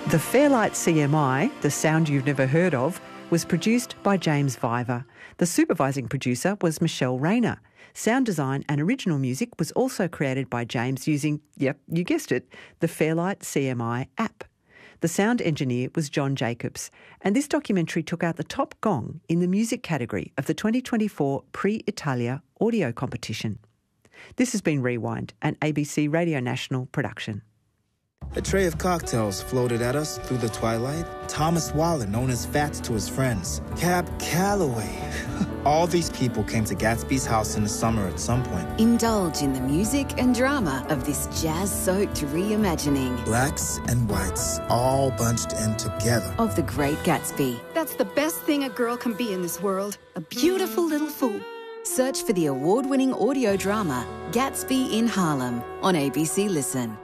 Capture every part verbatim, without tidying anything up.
The Fairlight C M I, the sound you've never heard of, was produced by James Viver. The supervising producer was Michelle Rayner. Sound design and original music was also created by James using, yep, you guessed it, the Fairlight C M I app. The sound engineer was John Jacobs, and this documentary took out the top gong in the music category of the twenty twenty-four Prix Italia audio competition. This has been Rewind, an A B C Radio National production. A tray of cocktails floated at us through the twilight. Thomas Waller, known as Fats to his friends. Cab Calloway. All these people came to Gatsby's house in the summer at some point. Indulge in the music and drama of this jazz-soaked reimagining. Blacks and whites all bunched in together. Of The Great Gatsby. That's the best thing a girl can be in this world. A beautiful little fool. Search for the award-winning audio drama Gatsby in Harlem on A B C Listen.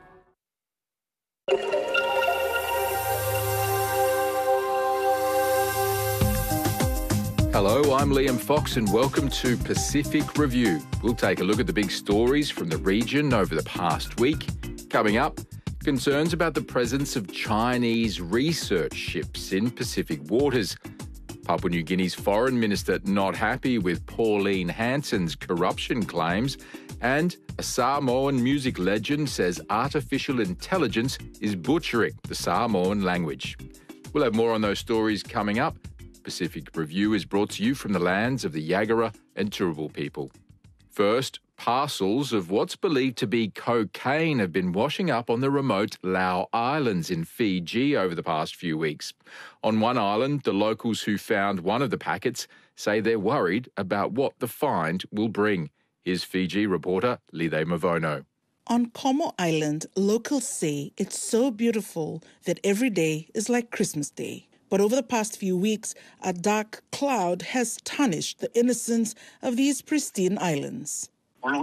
Hello, I'm Liam Fox and welcome to Pacific Review. We'll take a look at the big stories from the region over the past week. Coming up, concerns about the presence of Chinese research ships in Pacific waters. Papua New Guinea's foreign minister not happy with Pauline Hanson's corruption claims. And a Samoan music legend says artificial intelligence is butchering the Samoan language. We'll have more on those stories coming up. Pacific Review is brought to you from the lands of the Yagara and Turrbal people. First, parcels of what's believed to be cocaine have been washing up on the remote Lau Islands in Fiji over the past few weeks. On one island, the locals who found one of the packets say they're worried about what the find will bring. Here's Fiji reporter Lide Mavono. On Como Island, locals say it's so beautiful that every day is like Christmas Day. But over the past few weeks, a dark cloud has tarnished the innocence of these pristine islands. I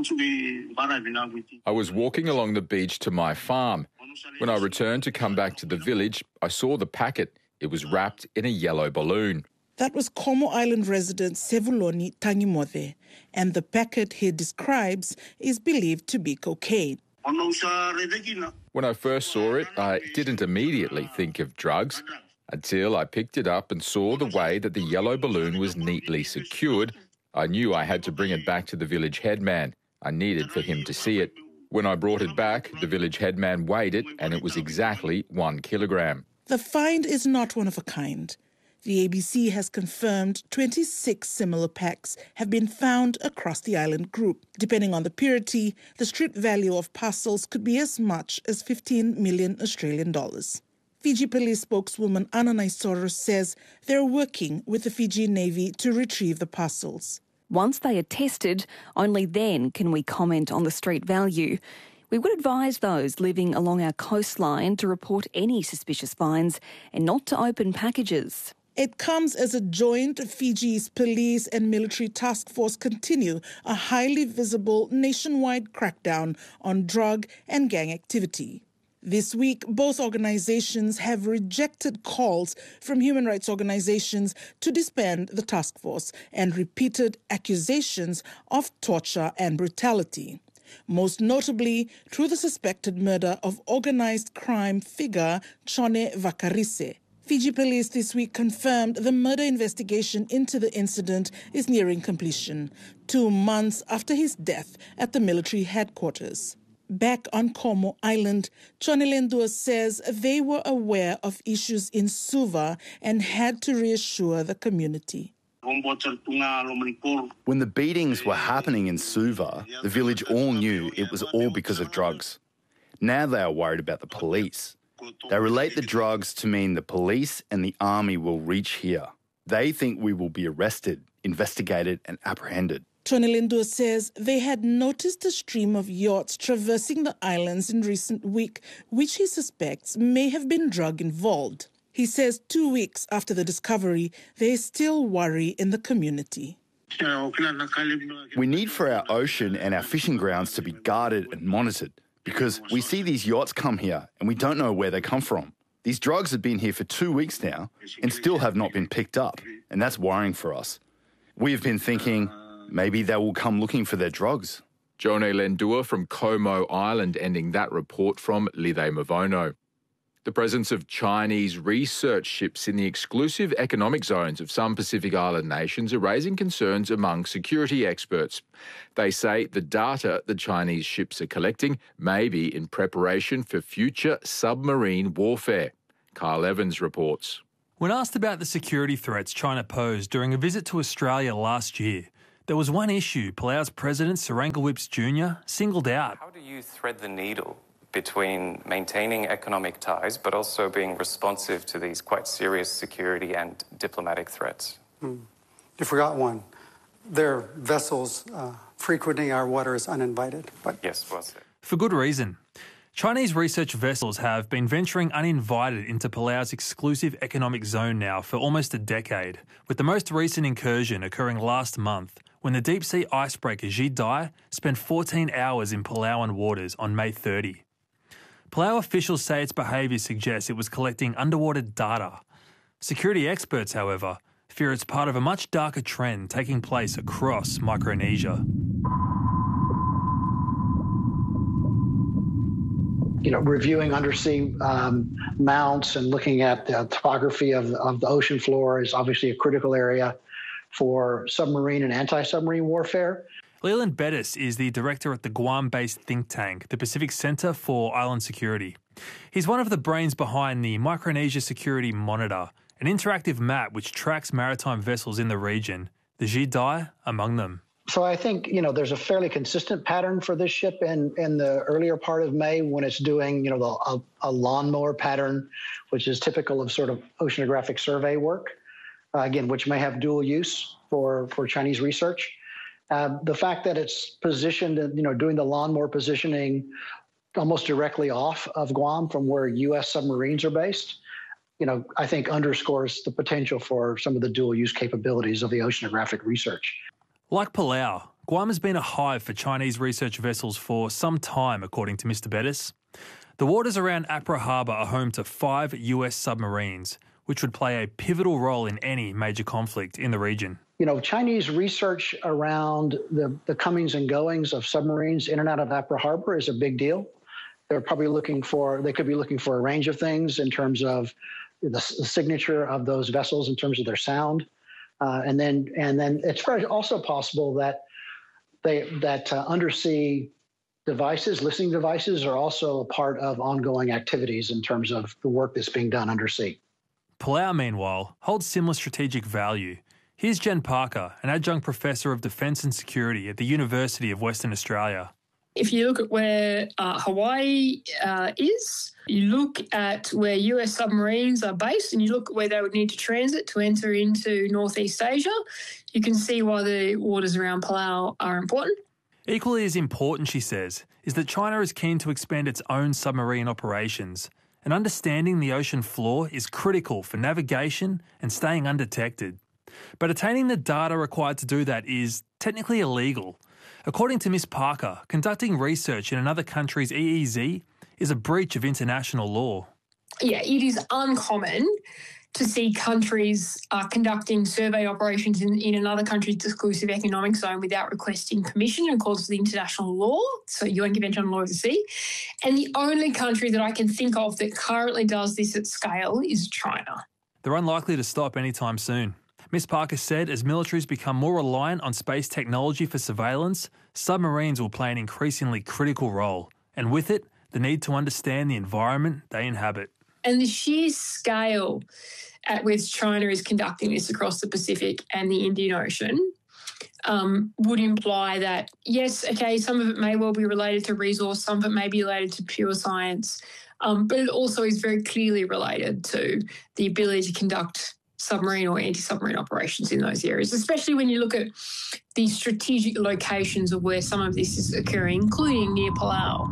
was walking along the beach to my farm. When I returned to come back to the village, I saw the packet. It was wrapped in a yellow balloon. That was Como Island resident Sevuloni Tangimode, and the packet he describes is believed to be cocaine. When I first saw it, I didn't immediately think of drugs, until I picked it up and saw the way that the yellow balloon was neatly secured. I knew I had to bring it back to the village headman. I needed for him to see it. When I brought it back, the village headman weighed it, and it was exactly one kilogram. The find is not one of a kind. The A B C has confirmed twenty-six similar packs have been found across the island group. Depending on the purity, the street value of parcels could be as much as fifteen million Australian dollars. Fiji police spokeswoman Anna Naisoro says they're working with the Fiji Navy to retrieve the parcels. Once they are tested, only then can we comment on the street value. We would advise those living along our coastline to report any suspicious finds and not to open packages. It comes as a joint Fiji's police and military task force continue a highly visible nationwide crackdown on drug and gang activity. This week, both organizations have rejected calls from human rights organizations to disband the task force and repeated accusations of torture and brutality. Most notably, through the suspected murder of organized crime figure Chone Vakarise. Fiji police this week confirmed the murder investigation into the incident is nearing completion, two months after his death at the military headquarters. Back on Como Island, Chonelendua says they were aware of issues in Suva and had to reassure the community. When the beatings were happening in Suva, the village all knew it was all because of drugs. Now they are worried about the police. They relate the drugs to mean the police and the army will reach here. They think we will be arrested, investigated and apprehended. Chonelendua says they had noticed a stream of yachts traversing the islands in recent week, which he suspects may have been drug-involved. He says two weeks after the discovery, there is still worry in the community. We need for our ocean and our fishing grounds to be guarded and monitored because we see these yachts come here and we don't know where they come from. These drugs have been here for two weeks now and still have not been picked up, and that's worrying for us. We have been thinking maybe they will come looking for their drugs. Chonelendua from Como Island ending that report from Lide Mavono. The presence of Chinese research ships in the exclusive economic zones of some Pacific Island nations are raising concerns among security experts. They say the data the Chinese ships are collecting may be in preparation for future submarine warfare. Carl Evans reports. When asked about the security threats China posed during a visit to Australia last year, there was one issue Palau's President Serangoon Wipps Junior singled out. How do you thread the needle between maintaining economic ties but also being responsive to these quite serious security and diplomatic threats? Mm. You forgot one. There are vessels uh, frequenting our waters uninvited. But yes, well said. For good reason. Chinese research vessels have been venturing uninvited into Palau's exclusive economic zone now for almost a decade, with the most recent incursion occurring last month when the deep-sea icebreaker Ji Dai spent fourteen hours in Palauan waters on May thirtieth. Palau officials say its behaviour suggests it was collecting underwater data. Security experts, however, fear it's part of a much darker trend taking place across Micronesia. You know, reviewing undersea um, mounts and looking at the topography of, of the ocean floor is obviously a critical area for submarine and anti-submarine warfare. Leland Bettis is the director at the Guam-based think tank, the Pacific Centre for Island Security. He's one of the brains behind the Micronesia Security Monitor, an interactive map which tracks maritime vessels in the region, the Ji Dai among them. So I think, you know, there's a fairly consistent pattern for this ship in, in the earlier part of May when it's doing, you know, the, a, a lawnmower pattern, which is typical of sort of oceanographic survey work, uh, again, which may have dual use for, for Chinese research. Uh, the fact that it's positioned, you know, doing the lawnmower positioning almost directly off of Guam from where U S submarines are based, you know, I think underscores the potential for some of the dual use capabilities of the oceanographic research. Like Palau, Guam has been a hive for Chinese research vessels for some time, according to Mister Bettis. The waters around Apra Harbour are home to five U S submarines, which would play a pivotal role in any major conflict in the region. You know, Chinese research around the, the comings and goings of submarines in and out of Apra Harbor is a big deal. They're probably looking for, they could be looking for a range of things in terms of the, the signature of those vessels, in terms of their sound. Uh, and then and then it's very also possible that they that uh, undersea devices, listening devices, are also a part of ongoing activities in terms of the work that's being done undersea. Palau, meanwhile, holds similar strategic value. Here's Jen Parker, an adjunct professor of defence and security at the University of Western Australia. If you look at where uh, Hawaii uh, is, you look at where U S submarines are based, and you look at where they would need to transit to enter into Northeast Asia, you can see why the waters around Palau are important. Equally as important, she says, is that China is keen to expand its own submarine operations, and understanding the ocean floor is critical for navigation and staying undetected. But attaining the data required to do that is technically illegal. According to Miss Parker, conducting research in another country's E E Z is a breach of international law. Yeah, it is uncommon to see countries uh, conducting survey operations in, in another country's exclusive economic zone without requesting permission in accordance with international law, so U N Convention on Law of the Sea. And the only country that I can think of that currently does this at scale is China. They're unlikely to stop anytime soon. Miss Parker said as militaries become more reliant on space technology for surveillance, submarines will play an increasingly critical role, and with it, the need to understand the environment they inhabit. And the sheer scale at which China is conducting this across the Pacific and the Indian Ocean um, would imply that, yes, okay, some of it may well be related to resource, some of it may be related to pure science, um, but it also is very clearly related to the ability to conduct submarine or anti-submarine operations in those areas, especially when you look at the strategic locations of where some of this is occurring, including near Palau.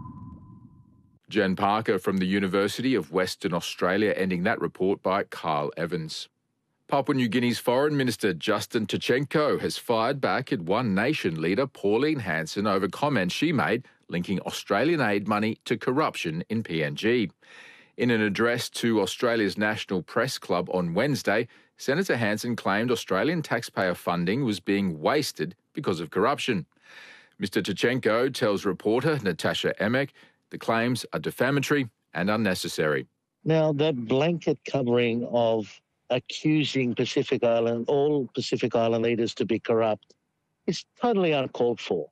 Jen Parker from the University of Western Australia, ending that report by Carl Evans. Papua New Guinea's Foreign Minister Justin Tkachenko has fired back at One Nation leader Pauline Hanson over comments she made linking Australian aid money to corruption in P N G. In an address to Australia's National Press Club on Wednesday, Senator Hanson claimed Australian taxpayer funding was being wasted because of corruption. Mister Tkachenko tells reporter Natasha Emek the claims are defamatory and unnecessary. Now, that blanket covering of accusing Pacific Island, all Pacific Island leaders to be corrupt, is totally uncalled for.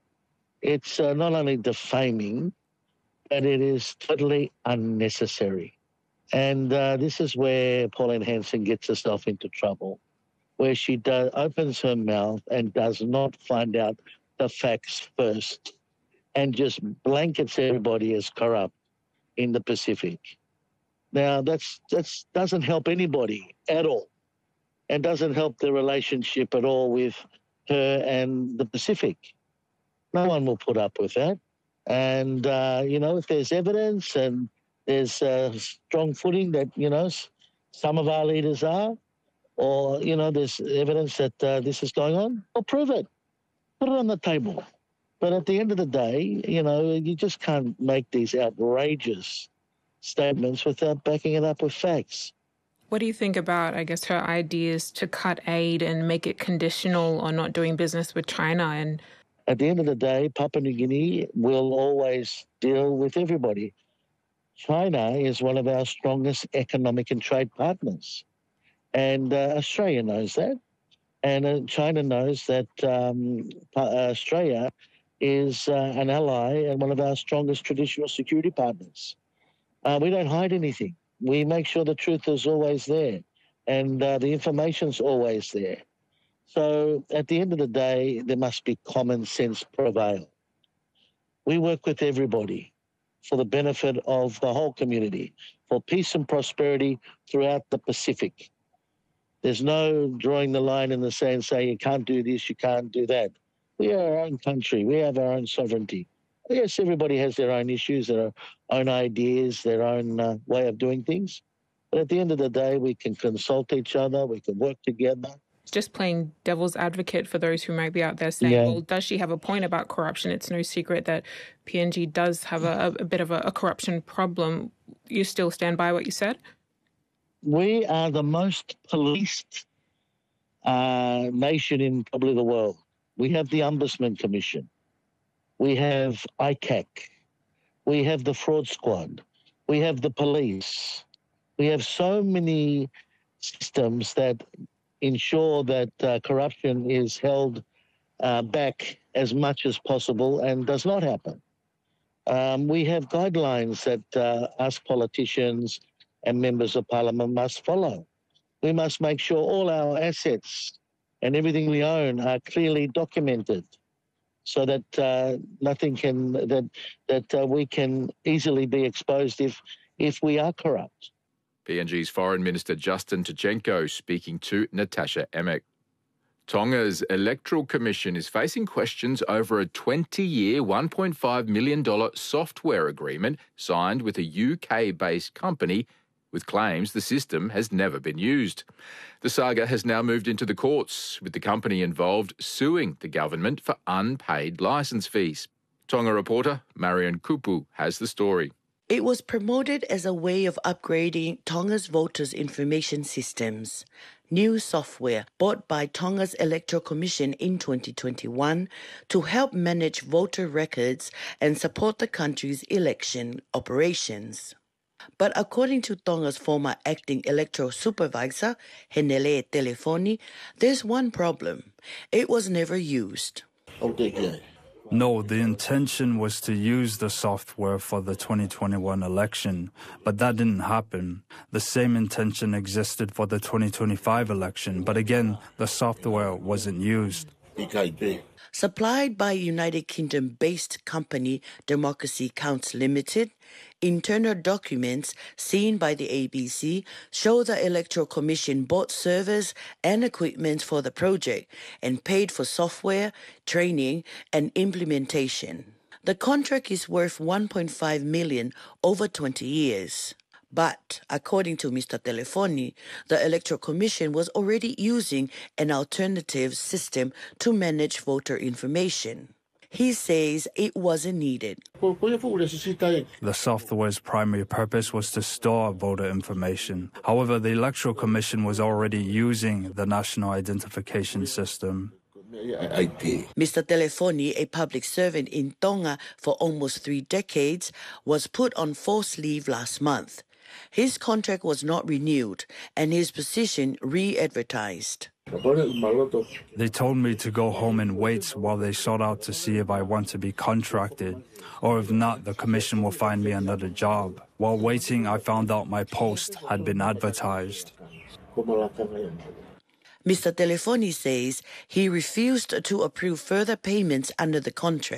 It's uh, not only defaming, but it is totally unnecessary. And uh, this is where Pauline Hanson gets herself into trouble, where she does, opens her mouth and does not find out the facts first and just blankets everybody as corrupt in the Pacific. Now, that's that's doesn't help anybody at all, and doesn't help the relationship at all with her and the Pacific. No one will put up with that. And, uh, you know, if there's evidence and there's uh, strong footing that, you know, some of our leaders are, or, you know, there's evidence that uh, this is going on, well, prove it. Put it on the table. But at the end of the day, you know, you just can't make these outrageous statements without backing it up with facts. What do you think about, I guess, her ideas to cut aid and make it conditional on not doing business with China? And at the end of the day, Papua New Guinea will always deal with everybody. China is one of our strongest economic and trade partners. And uh, Australia knows that. And uh, China knows that um, Australia is uh, an ally and one of our strongest traditional security partners. Uh, we don't hide anything. We make sure the truth is always there and uh, the information's always there. So at the end of the day, there must be common sense prevail. We work with everybody for the benefit of the whole community, for peace and prosperity throughout the Pacific. There's no drawing the line in the sand saying you can't do this, you can't do that. We are our own country. We have our own sovereignty. Yes, everybody has their own issues, their own ideas, their own uh, way of doing things. But at the end of the day, we can consult each other, we can work together. Just playing devil's advocate for those who might be out there saying, yeah. well, does she have a point about corruption? It's no secret that P N G does have a, a bit of a, a corruption problem. You still stand by what you said? We are the most policed uh, nation in probably the world. We have the Ombudsman Commission. We have I C A C. We have the Fraud Squad. We have the police. We have so many systems that ensure that uh, corruption is held uh, back as much as possible and does not happen. Um, we have guidelines that uh, us politicians and members of parliament must follow. We must make sure all our assets and everything we own are clearly documented so that uh, nothing can, that, that uh, we can easily be exposed if, if we are corrupt. P N G's Foreign Minister Justin Tachenko speaking to Natasha Emek. Tonga's Electoral Commission is facing questions over a twenty-year, one point five million dollars software agreement signed with a U K-based company with claims the system has never been used. The saga has now moved into the courts, with the company involved suing the government for unpaid licence fees. Tonga reporter Marion Kupu has the story. It was promoted as a way of upgrading Tonga's voters' information systems. New software bought by Tonga's Electoral Commission in twenty twenty-one to help manage voter records and support the country's election operations. But according to Tonga's former acting electoral supervisor, Henele Telefoni, there's one problem. It was never used. No, the intention was to use the software for the twenty twenty-one election, but that didn't happen. The same intention existed for the twenty twenty-five election, but again, the software wasn't used. Supplied by United Kingdom-based company Democracy Counts Limited, internal documents seen by the A B C show the Electoral Commission bought servers and equipment for the project and paid for software, training, and implementation. The contract is worth one point five million dollars over twenty years. But, according to Mister Telefoni, the Electoral Commission was already using an alternative system to manage voter information. He says it wasn't needed. The software's primary purpose was to store voter information. However, the Electoral Commission was already using the National Identification System. Mister Telefoni, a public servant in Tonga for almost three decades, was put on forced leave last month. His contract was not renewed and his position re-advertised. They told me to go home and wait while they sought out to see if I want to be contracted, or if not, the commission will find me another job. While waiting, I found out my post had been advertised. Mister Telefoni says he refused to approve further payments under the contract.